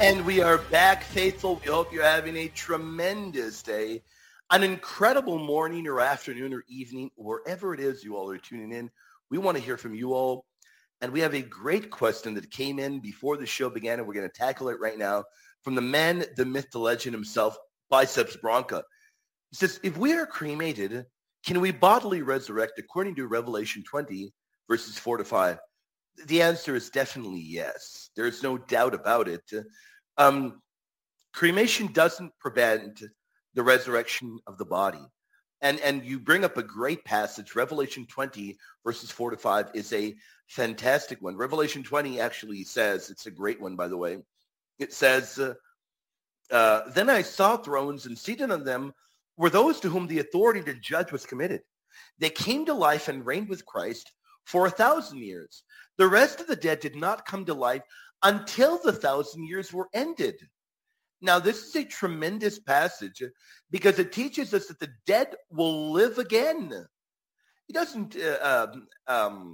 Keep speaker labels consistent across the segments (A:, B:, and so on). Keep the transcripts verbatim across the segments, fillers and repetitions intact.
A: And we are back, faithful. We hope you're having a tremendous day, an incredible morning or afternoon or evening, wherever it is you all are tuning in. We want to hear from you all. And we have a great question that came in before the show began, and we're going to tackle it right now from the man, the myth, the legend himself, Biceps Bronca. He says, if we are cremated, can we bodily resurrect according to Revelation twenty, verses four to five? The answer is definitely yes. There's no doubt about it. Um, cremation doesn't prevent the resurrection of the body. And, and you bring up a great passage. Revelation twenty, verses four to five is a fantastic one. Revelation twenty actually says, it's a great one, by the way. It says, uh, uh, then I saw thrones, and seated on them were those to whom the authority to judge was committed. They came to life and reigned with Christ for a thousand years. The rest of the dead did not come to life until the thousand years were ended. Now, this is a tremendous passage because it teaches us that the dead will live again. It doesn't, uh, um, um,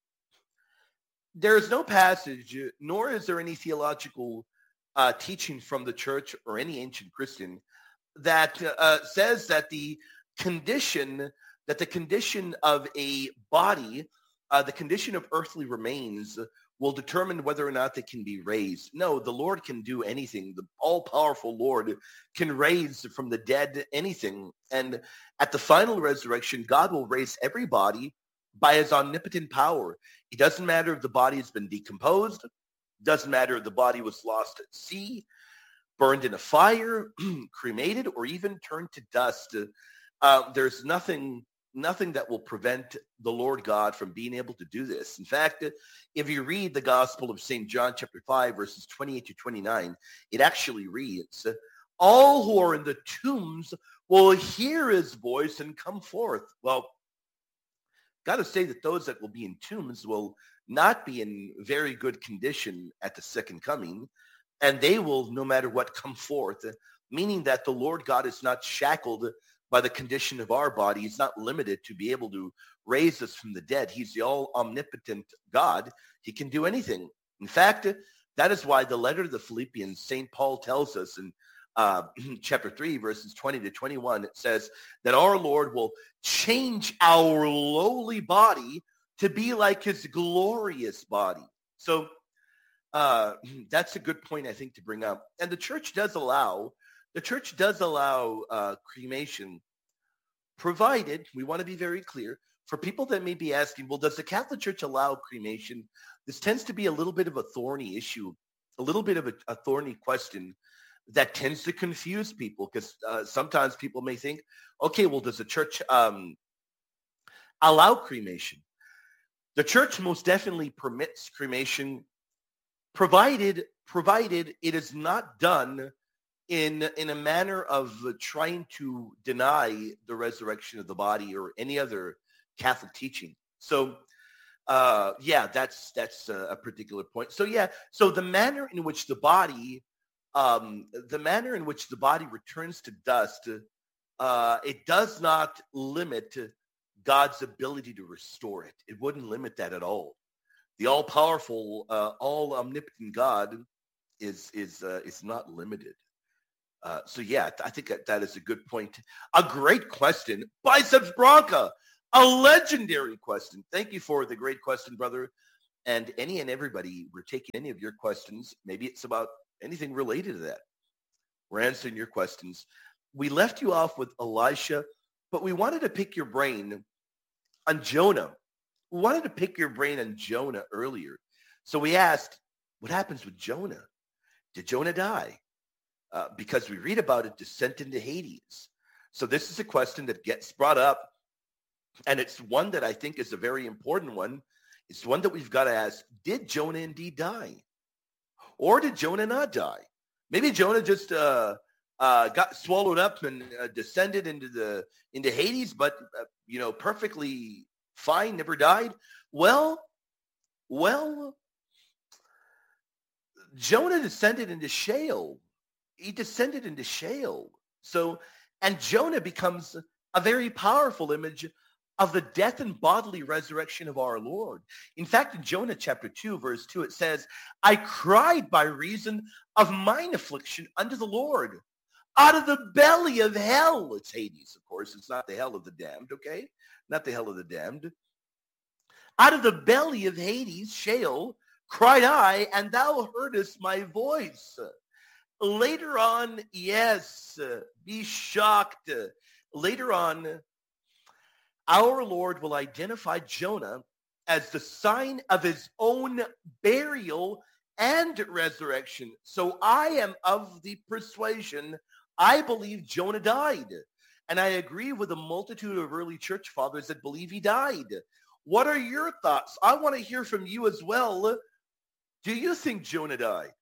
A: there is no passage, nor is there any theological uh, teaching from the church or any ancient Christian that uh, says that the condition, that the condition of a body, uh, the condition of earthly remains will determine whether or not they can be raised. No, the Lord can do anything. The all-powerful Lord can raise from the dead anything. And at the final resurrection, God will raise every body by his omnipotent power. It doesn't matter if the body has been decomposed. It doesn't matter if the body was lost at sea, burned in a fire, cremated, or even turned to dust. Uh, there's nothing nothing that will prevent the Lord God from being able to do this. In fact, if you read the Gospel of Saint John chapter five, verses twenty-eight to twenty-nine, it actually reads, all who are in the tombs will hear his voice and come forth. Well, got to say that those that will be in tombs will not be in very good condition at the second coming, and they will, no matter what, come forth, meaning that the Lord God is not shackled by the condition of our body. He's not limited to be able to raise us from the dead. He's the all omnipotent God. He can do anything. In fact, that is why the letter to the Philippians, Saint Paul tells us in uh, chapter three, verses twenty to twenty-one, it says that our Lord will change our lowly body to be like his glorious body. So uh, that's a good point, I think, to bring up. And the church does allow The church does allow uh, cremation, provided, we want to be very clear, for people that may be asking, well, does the Catholic Church allow cremation? This tends to be a little bit of a thorny issue, a little bit of a, a thorny question that tends to confuse people because uh, sometimes people may think, okay, well, does the church um, allow cremation? The church most definitely permits cremation, provided provided it is not done in in a manner of trying to deny the resurrection of the body or any other Catholic teaching. So, uh, yeah, that's that's a, a particular point. So, yeah, so the manner in which the body, um, the manner in which the body returns to dust, uh, it does not limit God's ability to restore it. It wouldn't limit that at all. The all-powerful, uh, all-omnipotent God is is uh, is not limited. Uh, so, yeah, I think that, that is a good point. A great question. Biceps Bronca, a legendary question. Thank you for the great question, brother. And any and everybody, we're taking any of your questions. Maybe it's about anything related to that. We're answering your questions. We left you off with Elisha, but we wanted to pick your brain on Jonah. We wanted to pick your brain on Jonah earlier. So we asked, what happens with Jonah? Did Jonah die? Uh, because we read about it, descent into Hades. So this is a question that gets brought up, and it's one that I think is a very important one. It's one that we've got to ask, did Jonah indeed die? Or did Jonah not die? Maybe Jonah just uh, uh, got swallowed up and uh, descended into the into Hades, but, uh, you know, perfectly fine, never died. Well, well, Jonah descended into Sheol. He descended into Sheol. So, and Jonah becomes a very powerful image of the death and bodily resurrection of our Lord. In fact, in Jonah chapter two, verse two, it says, I cried by reason of mine affliction unto the Lord. Out of the belly of hell, it's Hades, of course. It's not the hell of the damned, okay? Not the hell of the damned. Out of the belly of Hades, Sheol, cried I, and thou heardest my voice. Later on, yes, be shocked. Later on, our Lord will identify Jonah as the sign of his own burial and resurrection. So I am of the persuasion, I believe Jonah died. And I agree with a multitude of early church fathers that believe he died. What are your thoughts? I want to hear from you as well. Do you think Jonah died?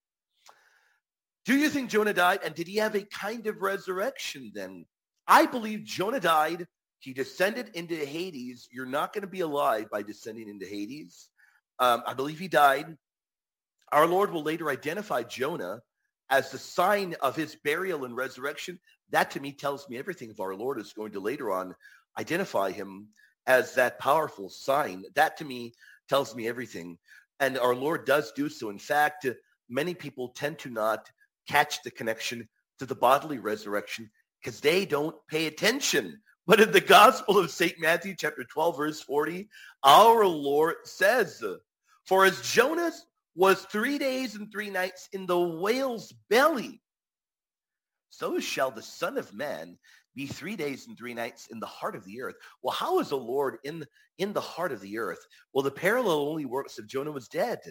A: Do you think Jonah died? And did he have a kind of resurrection then? I believe Jonah died. He descended into Hades. You're not going to be alive by descending into Hades. Um, I believe he died. Our Lord will later identify Jonah as the sign of his burial and resurrection. That to me tells me everything. If our Lord is going to later on identify him as that powerful sign, that to me tells me everything. And our Lord does do so. In fact, many people tend to not catch the connection to the bodily resurrection because they don't pay attention. But in the Gospel of Saint Matthew, chapter twelve, verse forty, our Lord says, for as Jonas was three days and three nights in the whale's belly, so shall the Son of Man be three days and three nights in the heart of the earth. Well, how is the Lord in, in the heart of the earth? Well, the parallel only works if Jonah was dead.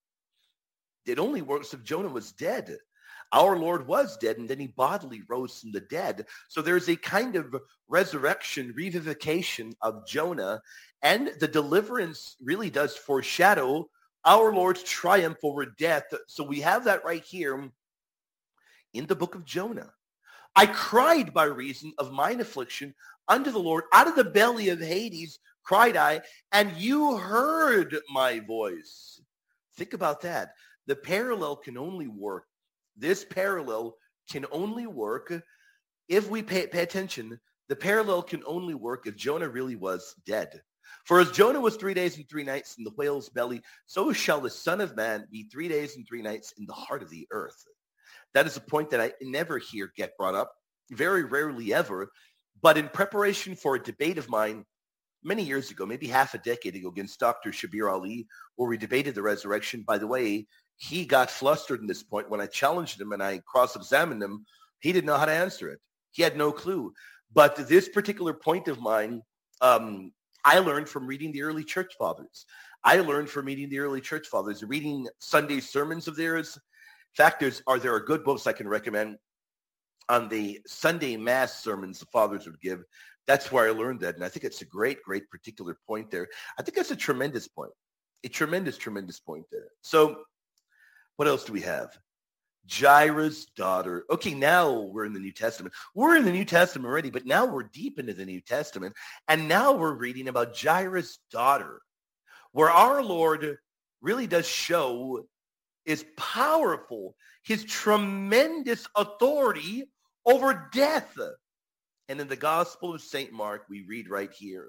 A: It only works if Jonah was dead. Our Lord was dead, and then he bodily rose from the dead. So there's a kind of resurrection, revivification of Jonah, and the deliverance really does foreshadow our Lord's triumph over death. So we have that right here in the book of Jonah. I cried by reason of mine affliction unto the Lord. Out of the belly of Hades cried I, and you heard my voice. Think about that. The parallel can only work. This parallel can only work if we pay, pay attention. The parallel can only work if Jonah really was dead. For as Jonah was three days and three nights in the whale's belly, so shall the Son of Man be three days and three nights in the heart of the earth. That is a point that I never hear get brought up, very rarely ever. But in preparation for a debate of mine many years ago, maybe half a decade ago, against Doctor Shabir Ali, where we debated the resurrection. By the way, he got flustered in this point when I challenged him and I cross-examined him. He didn't know how to answer it. He had no clue. But this particular point of mine, um, I learned from reading the early church fathers. I learned from reading the early church fathers, reading Sunday sermons of theirs. In fact, there's, are there are good books I can recommend on the Sunday Mass sermons the fathers would give. That's where I learned that. And I think it's a great, great particular point there. I think that's a tremendous point. A tremendous, tremendous point there. So what else do we have? Jairus' daughter. Okay, now we're in the New Testament. We're in the New Testament already, but now we're deep into the New Testament. And now we're reading about Jairus' daughter, where our Lord really does show is powerful, his tremendous authority over death. And in the Gospel of Saint Mark, we read right here.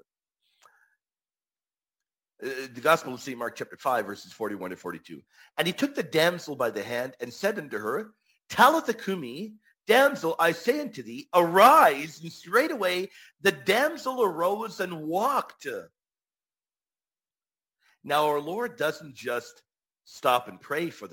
A: Uh, the Gospel of Saint Mark, chapter five, verses forty-one to forty-two. And he took the damsel by the hand and said unto her, Talitha cumi, damsel, I say unto thee, arise. And straightway the damsel arose and walked. Now our Lord doesn't just stop and pray for